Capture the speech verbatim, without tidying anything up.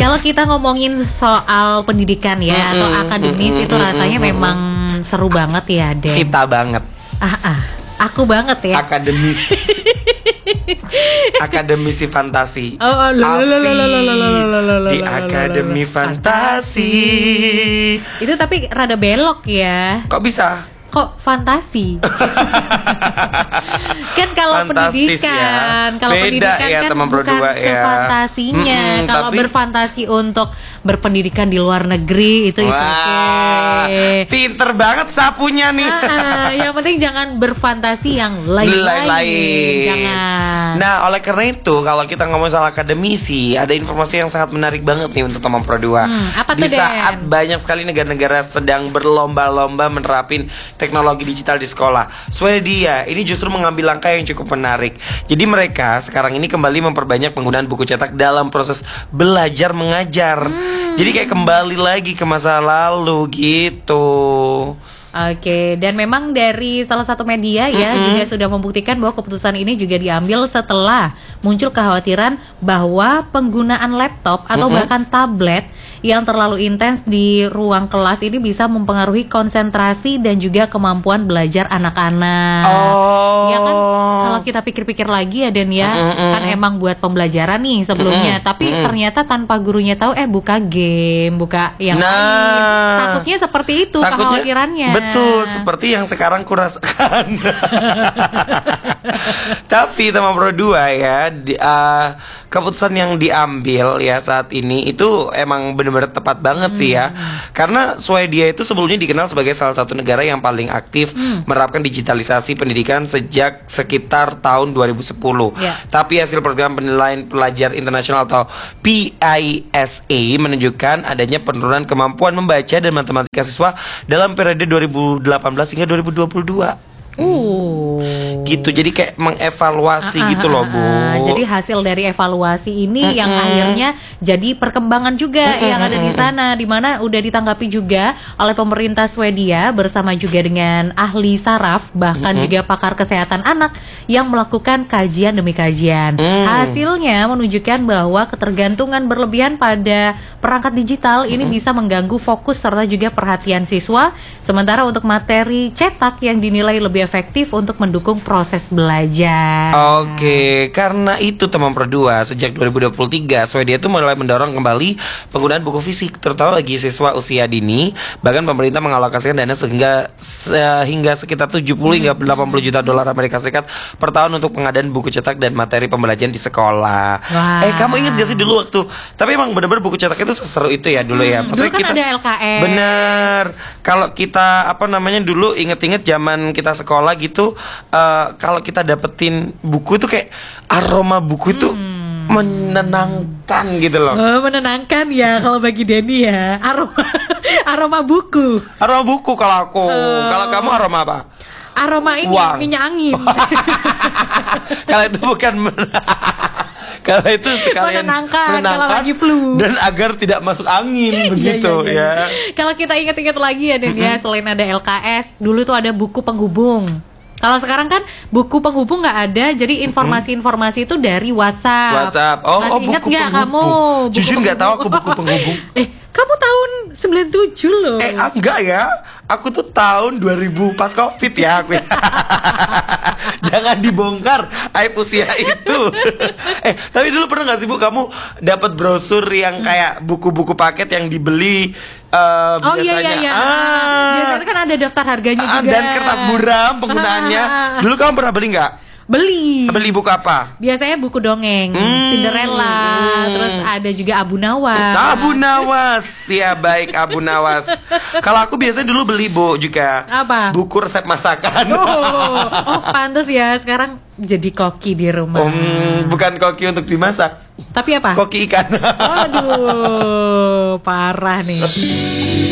Kalau kita ngomongin soal pendidikan ya mm-hmm, atau akademis mm-hmm, itu rasanya mm-hmm, memang seru banget ya, Den. Kita banget. Ah ah, aku banget ya. Akademis. Akademisi fantasi. Oh, oh di Akademi Fantasi. Itu tapi rada belok ya. Kok bisa? Kok fantasi? Kan kalau pendidikan, ya. kalau pendidikan ya, kan bukan ya. ke fantasinya. Hmm, kalau tapi... berfantasi untuk berpendidikan di luar negeri itu is okay. Pinter banget sapunya nih. Ah, yang penting jangan berfantasi yang lain-lain. Jangan. Nah, oleh karena itu kalau kita ngomong soal akademisi, ada informasi yang sangat menarik banget nih untuk teman Pro dua. Hmm, apa di tuh, saat Den? Banyak sekali negara-negara sedang berlomba-lomba menerapin teknologi digital di sekolah, Swedia ini justru mengambil langkah yang cukup menarik. Jadi mereka sekarang ini kembali memperbanyak penggunaan buku cetak dalam proses belajar mengajar. hmm. Jadi kayak kembali lagi ke masa lalu gitu. Oke, dan memang dari salah satu media ya mm-hmm. juga sudah membuktikan bahwa keputusan ini juga diambil setelah muncul kekhawatiran bahwa penggunaan laptop atau mm-hmm. bahkan tablet yang terlalu intens di ruang kelas ini bisa mempengaruhi konsentrasi dan juga kemampuan belajar anak-anak. Oh. Ya kan, kalau kita pikir-pikir lagi ya Dan ya, mm-hmm. kan emang buat pembelajaran nih sebelumnya, mm-hmm. tapi mm-hmm. ternyata tanpa gurunya tahu eh buka game, buka yang nah, lain. Takutnya seperti itu takutnya, kekhawatirannya. Betul, seperti yang sekarang kurasakan. Tapi teman Pro dua ya, di, uh, keputusan yang diambil ya saat ini itu emang benar-benar tepat banget hmm. sih ya. Karena Swedia itu sebelumnya dikenal sebagai salah satu negara yang paling aktif hmm. menerapkan digitalisasi pendidikan sejak sekitar tahun dua ribu sepuluh. Yeah. Tapi hasil program penilaian pelajar internasional atau P I S A menunjukkan adanya penurunan kemampuan membaca dan matematika siswa dalam periode dua ribu delapan belas hingga dua ribu dua puluh dua. Uh. Gitu, jadi kayak mengevaluasi ah, gitu ah, loh, ah, Bu. ah. Jadi hasil dari evaluasi ini mm-hmm. yang akhirnya jadi perkembangan juga mm-hmm. yang ada di sana, di mana udah ditanggapi juga oleh pemerintah Swedia bersama juga dengan ahli saraf bahkan mm-hmm. juga pakar kesehatan anak yang melakukan kajian demi kajian. Mm. Hasilnya menunjukkan bahwa ketergantungan berlebihan pada perangkat digital mm-hmm. ini bisa mengganggu fokus serta juga perhatian siswa, sementara untuk materi cetak yang dinilai lebih efektif untuk mendukung proses belajar. Oke, karena itu teman Pro dua, sejak dua ribu dua puluh tiga Swedia itu mulai mendorong kembali penggunaan buku fisik terutama bagi siswa usia dini. Bahkan pemerintah mengalokasikan dana sehingga sehingga sekitar tujuh puluh hingga delapan puluh juta dolar Amerika Serikat per tahun untuk pengadaan buku cetak dan materi pembelajaran di sekolah. Wow. Eh, kamu ingat gak sih dulu waktu, tapi emang benar-benar buku cetak itu seseru itu ya dulu ya. Maksudnya dulu kan kita, ada L K S. Bener. Kalau kita apa namanya dulu inget-inget zaman kita sekolah gitu, uh, kalau kita dapetin buku itu kayak aroma buku itu hmm. menenangkan gitu loh. Oh, menenangkan ya kalau bagi Denny ya. Aroma aroma buku. Aroma buku kalau aku. Uh. Kalau kamu aroma apa? Aroma ini Uang. Minyak angin. Kalau itu bukan kalau itu sekalian menenangkan, menenangkan kalau lagi flu dan agar tidak masuk angin begitu ya, ya, ya. ya. Kalau kita ingat-ingat lagi ya Dan ya, selain ada L K S, dulu tuh ada buku penghubung. Kalau sekarang kan buku penghubung nggak ada, jadi informasi-informasi itu dari WhatsApp. WhatsApp. Oh, masih oh ingat nggak kamu? Jujur nggak tahu aku buku penghubung. Eh, kamu tahun sembilan puluh tujuh loh. Eh, enggak ya. Aku tuh tahun dua ribu pas Covid ya aku. Ya. Jangan dibongkar aib usia itu. Eh, tapi dulu pernah nggak sih Bu kamu dapat brosur yang kayak buku-buku paket yang dibeli uh, oh, biasanya? iya, iya, iya. Ah, biasanya kan ada daftar harganya ah, juga. Dan kertas buram penggunaannya. Dulu kamu pernah beli nggak? Beli. Beli buku apa? Biasanya buku dongeng, hmm. Cinderella, hmm. terus ada juga Abu Nawas. Abu Nawas, ya baik Abu Nawas. Kalau aku biasanya dulu beli Bu juga. Apa? Buku resep masakan. Oh, oh pantas ya sekarang jadi koki di rumah. Um, bukan koki untuk dimasak. Tapi apa? Koki ikan. Aduh, parah nih.